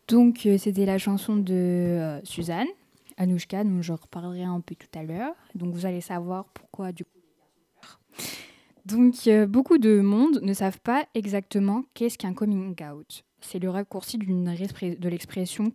Donc, c'était la chanson de Suzanne, Anouchka, dont je reparlerai un peu tout à l'heure. Donc, vous allez savoir pourquoi du coup. Donc, beaucoup de monde ne savent pas exactement qu'est-ce qu'un coming out. C'est le raccourci de l'expression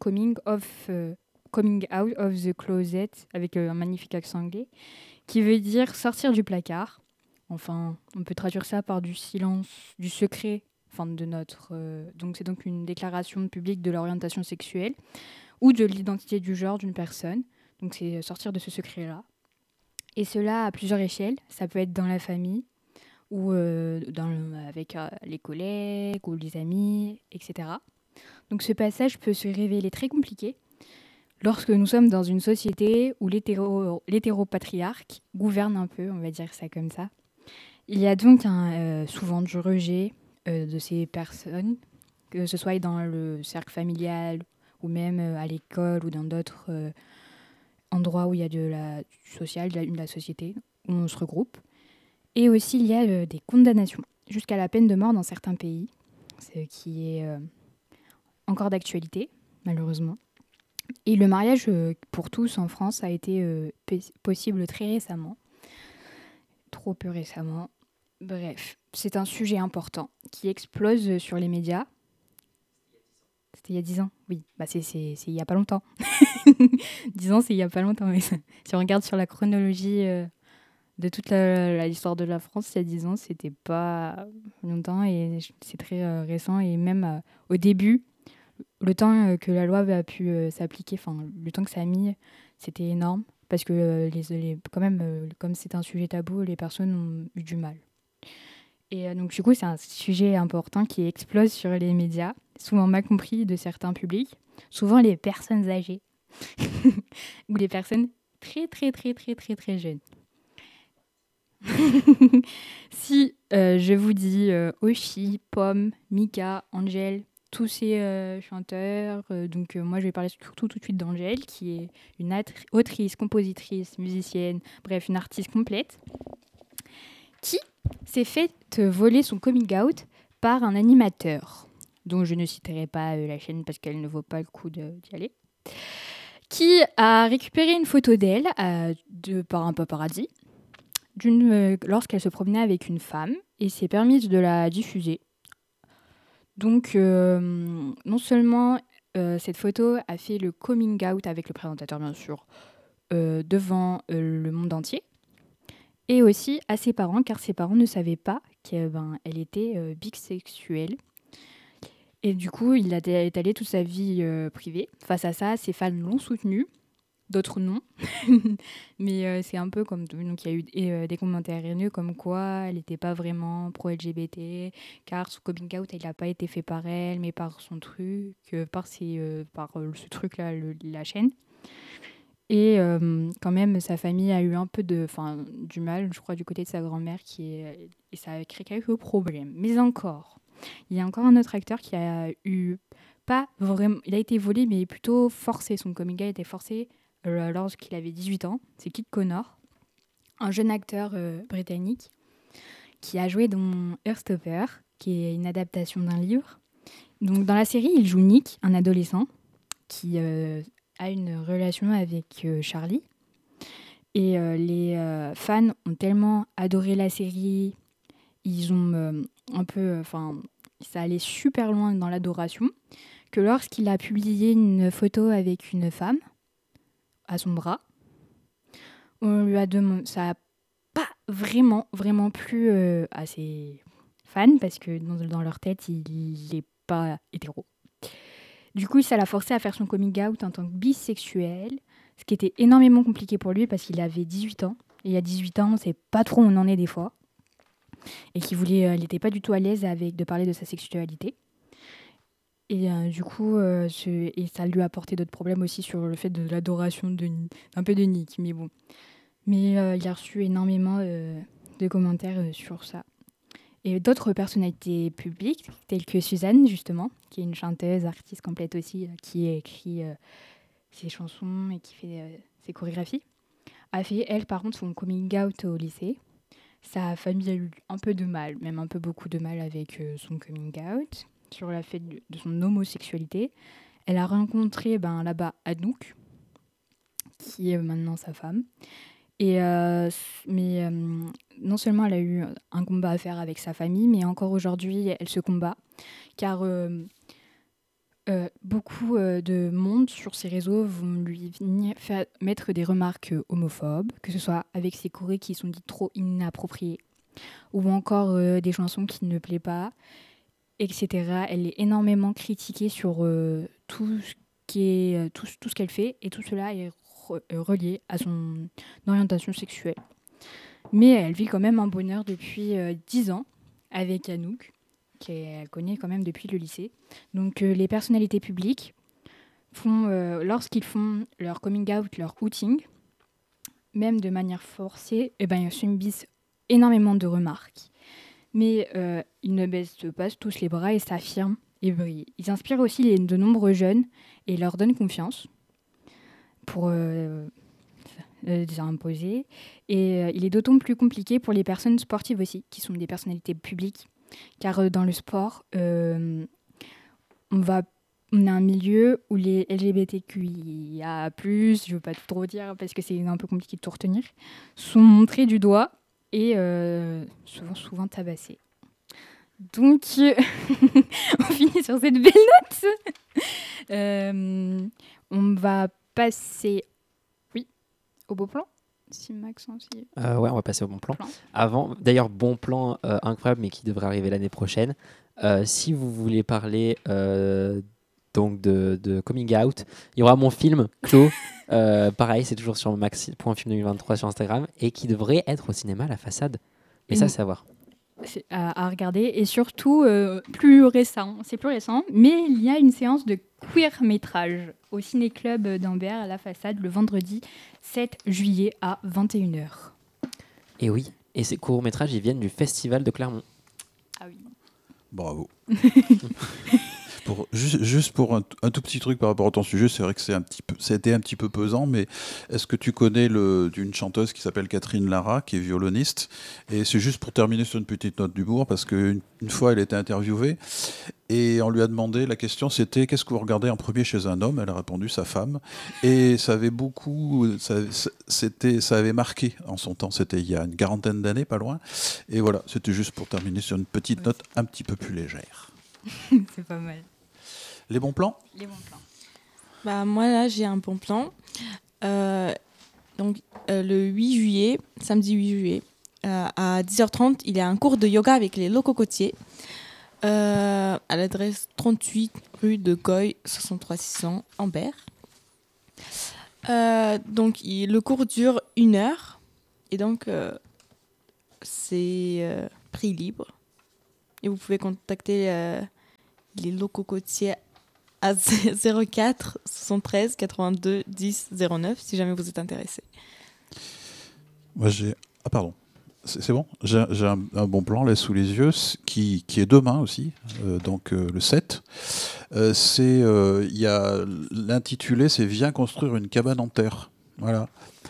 coming out of the closet, avec un magnifique accent anglais, qui veut dire sortir du placard. Enfin, on peut traduire ça par du silence, du secret, enfin de notre. Donc, c'est donc une déclaration publique de l'orientation sexuelle ou de l'identité du genre d'une personne. Donc, c'est sortir de ce secret-là. Et cela à plusieurs échelles. Ça peut être dans la famille ou avec les collègues ou les amis, etc. Donc, ce passage peut se révéler très compliqué lorsque nous sommes dans une société où l'hétéropatriarque gouverne un peu, on va dire ça comme ça. Il y a donc souvent du rejet de ces personnes, que ce soit dans le cercle familial ou même à l'école ou dans d'autres endroits où il y a du social, de la société, où on se regroupe. Et aussi, il y a des condamnations jusqu'à la peine de mort dans certains pays, ce qui est encore d'actualité, malheureusement. Et le mariage pour tous en France a été possible très récemment, trop peu récemment. Bref, c'est un sujet important qui explose sur les médias. C'était il y a 10 ans, oui. Bah c'est il y a pas longtemps. 10 ans, c'est il y a pas longtemps. Mais si on regarde sur la chronologie de toute l'histoire de la France, il y a 10 ans, c'était pas longtemps et c'est très récent. Et même au début, le temps que la loi a pu s'appliquer, enfin le temps que ça a mis, c'était énorme. Parce que quand même, comme c'est un sujet tabou, les personnes ont eu du mal. Et donc, du coup, c'est un sujet important qui explose sur les médias, souvent mal compris de certains publics, souvent les personnes âgées ou les personnes très, très, très, très, très, très jeunes. Si je vous dis Oshi, Pomme, Mika, Angel, tous ces chanteurs, donc moi je vais parler surtout tout de suite d'Angel, qui est une autrice, compositrice, musicienne, bref, une artiste complète, qui s'est fait voler son coming out par un animateur, dont je ne citerai pas la chaîne parce qu'elle ne vaut pas le coup d'y aller, qui a récupéré une photo d'elle par un paparazzi lorsqu'elle se promenait avec une femme et s'est permise de la diffuser. Donc, non seulement cette photo a fait le coming out avec le présentateur, bien sûr, devant le monde entier, et aussi à ses parents, car ses parents ne savaient pas qu'elle était bisexuelle. Et du coup, il a étalé toute sa vie privée. Face à ça, ses fans l'ont soutenu, d'autres non. Mais c'est un peu comme tout. Donc il y a eu des commentaires haineux comme quoi elle n'était pas vraiment pro-LGBT, car son coming out, il n'a pas été fait par elle, mais par son truc, par ce truc-là, la chaîne. Et quand même, sa famille a eu un peu du mal, je crois, du côté de sa grand-mère, et ça a créé quelques problèmes. Mais encore, il y a encore un autre acteur qui a eu pas vraiment... Il a été volé, mais plutôt forcé. Son coming out a été forcé lorsqu'il avait 18 ans. C'est Kit Connor, un jeune acteur britannique qui a joué dans Heartstopper, qui est une adaptation d'un livre. Donc, dans la série, il joue Nick, un adolescent, qui a une relation avec Charlie. Et les fans ont tellement adoré la série, ils ont ça allait super loin dans l'adoration, que lorsqu'il a publié une photo avec une femme à son bras, on lui a demandé, ça n'a pas vraiment plu à ses fans, parce que dans leur tête, il n'est pas hétéro. Du coup, ça l'a forcé à faire son coming out en tant que bisexuel, ce qui était énormément compliqué pour lui parce qu'il avait 18 ans. Et à 18 ans, on ne sait pas trop où on en est des fois. Et qu'il n'était pas du tout à l'aise de parler de sa sexualité. Et du coup, et ça lui a apporté d'autres problèmes aussi sur le fait de l'adoration d'un peu de Nick. Mais bon. Mais il a reçu énormément de commentaires sur ça. Et d'autres personnalités publiques, telles que Suzanne, justement, qui est une chanteuse, artiste complète aussi, qui écrit ses chansons et qui fait ses chorégraphies, a fait, elle, par contre, son coming out au lycée. Sa famille a eu un peu de mal, même un peu beaucoup de mal avec son coming out, sur la fait de son homosexualité. Elle a rencontré là-bas Anouk, qui est maintenant sa femme. Mais non seulement elle a eu un combat à faire avec sa famille, mais encore aujourd'hui, elle se combat. Car beaucoup de monde sur ses réseaux vont lui venir mettre des remarques homophobes, que ce soit avec ses chorés qui sont dites trop inappropriées, ou encore des chansons qui ne plaisent pas, etc. Elle est énormément critiquée sur tout ce qu'elle fait, et tout cela est relié à son orientation sexuelle. Mais elle vit quand même un bonheur depuis 10 ans avec Anouk, qu'elle connaît quand même depuis le lycée. Donc les personnalités publiques lorsqu'ils font leur coming out, leur outing, même de manière forcée, ils subissent énormément de remarques. Mais ils ne baissent pas tous les bras et s'affirment et brillent. Ils inspirent aussi de nombreux jeunes et leur donnent confiance pour imposer. Et il est d'autant plus compliqué pour les personnes sportives aussi, qui sont des personnalités publiques. Car dans le sport, on a un milieu où les LGBTQIA+, je ne veux pas trop dire parce que c'est un peu compliqué de tout retenir, sont montrés du doigt et souvent tabassés. Donc, on finit sur cette belle note. On va passer, au beau plan, si Maxence y est. Ouais, on va passer au bon plan. Avant, d'ailleurs, bon plan incroyable, mais qui devrait arriver l'année prochaine. Si vous voulez parler donc de coming out, il y aura mon film Clos. Pareil, c'est toujours sur max.film2023 sur Instagram et qui devrait être au cinéma La Façade. Mais ça, c'est à voir. C'est à regarder et surtout plus récent, mais il y a une séance de queer métrage au ciné-club d'Ambert à La Façade le vendredi 7 juillet à 21h. Et oui, et ces courts-métrages, ils viennent du Festival de Clermont. Ah oui. Bravo. Juste pour un tout petit truc par rapport à ton sujet, c'est vrai que c'était un petit peu pesant, mais est-ce que tu connais d'une chanteuse qui s'appelle Catherine Lara, qui est violoniste? Et c'est juste pour terminer sur une petite note d'humour, parce qu'une fois, elle était interviewée, et on lui a demandé, la question c'était, qu'est-ce que vous regardez en premier chez un homme? Elle a répondu, sa femme. Et ça avait ça avait marqué en son temps, c'était il y a une quarantaine d'années, pas loin. Et voilà, c'était juste pour terminer sur une petite note un petit peu plus légère. C'est pas mal. Les bons plans? Les bons plans. Moi, là, j'ai un bon plan. Le 8 juillet, samedi 8 juillet, à 10h30, il y a un cours de yoga avec les locaux côtiers à l'adresse 38 rue de Goy, 63 600, Ambert. Le cours dure 1 heure et donc c'est prix libre. Et vous pouvez contacter les locaux côtiers à 04 73 82 10 09 si jamais vous êtes intéressé. Moi pardon. C'est bon. J'ai un bon plan là sous les yeux qui est demain aussi, le 7. L'intitulé, c'est Viens construire une cabane en terre. Voilà.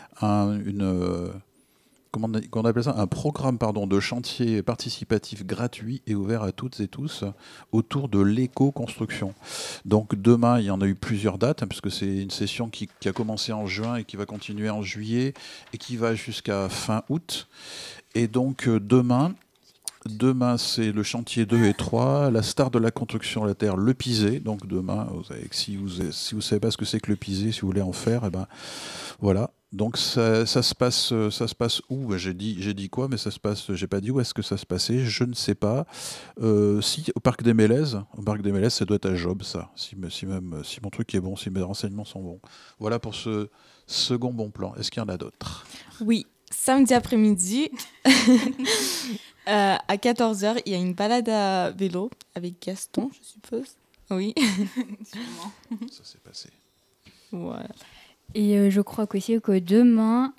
Comment on appelle ça, un programme de chantier participatif gratuit et ouvert à toutes et tous autour de l'éco-construction. Donc demain, il y en a eu plusieurs dates, puisque c'est une session qui a commencé en juin et qui va continuer en juillet et qui va jusqu'à fin août. Et donc demain, c'est le chantier 2 et 3, la star de la construction de la Terre, le pisé. Donc demain, si vous ne savez pas ce que c'est que le pisé, si vous voulez en faire, voilà. Donc ça se passe où? J'ai dit quoi, mais ça se passe. J'ai pas dit où est-ce que ça se passait. Je ne sais pas. Si au Parc des Mélèzes. Au Parc des Mélèzes, ça doit être à Job, ça. Si mon truc est bon, si mes renseignements sont bons. Voilà pour ce second bon plan. Est-ce qu'il y en a d'autres? Oui, samedi après-midi. À 14h, il y a une balade à vélo avec Gaston, je suppose. Oui. Ça s'est passé. Voilà. Et je crois qu'aussi que demain,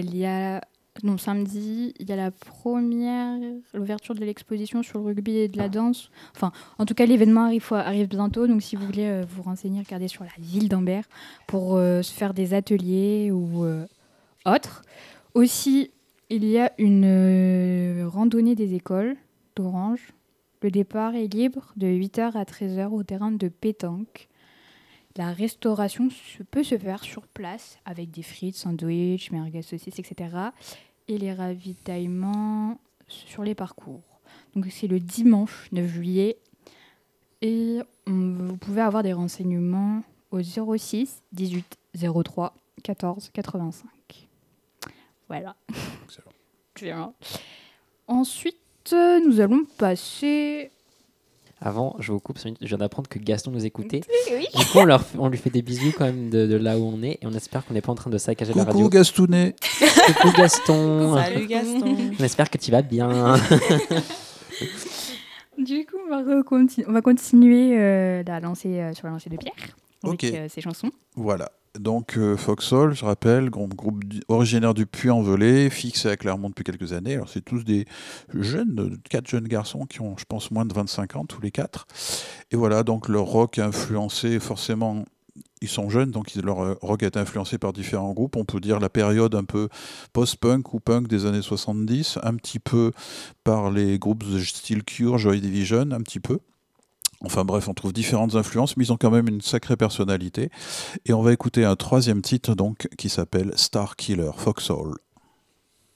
samedi, il y a l'ouverture de l'exposition sur le rugby et de la danse. Enfin, en tout cas, l'événement arrive bientôt. Donc, si vous voulez vous renseigner, regardez sur la ville d'Ambert pour se faire des ateliers ou autres. Aussi, il y a une randonnée des écoles d'Orange. Le départ est libre de 8h à 13h au terrain de pétanque. La restauration peut se faire sur place avec des frites, sandwichs, merguez, saucisses, etc. Et les ravitaillements sur les parcours. Donc c'est le dimanche 9 juillet. Et vous pouvez avoir des renseignements au 06 18 03 14 85. Voilà. Excellent. Ensuite, nous allons passer... Avant, je vous coupe, je viens d'apprendre que Gaston nous écoutait. Oui. Du coup, on lui fait des bisous quand même de là où on est et on espère qu'on n'est pas en train de saccager la radio. Coucou Gastounet. Coucou Gaston. Salut Gaston. On espère que tu vas bien. Du coup, on va continuer sur la lancée de Pierre avec ses chansons. Voilà. Donc Foxhole, je rappelle, groupe originaire du Puy-en-Velay, fixé à Clermont depuis quelques années. Alors c'est tous des jeunes, 4 jeunes garçons qui ont, je pense, moins de 25 ans, tous les 4. Et voilà, donc leur rock a influencé forcément... Ils sont jeunes, donc leur rock est influencé par différents groupes. On peut dire la période un peu post-punk ou punk des années 70, un petit peu par les groupes de style Cure, Joy Division, un petit peu. Enfin bref, on trouve différentes influences, mais ils ont quand même une sacrée personnalité. Et on va écouter un 3e titre donc qui s'appelle Star Killer, Foxhole.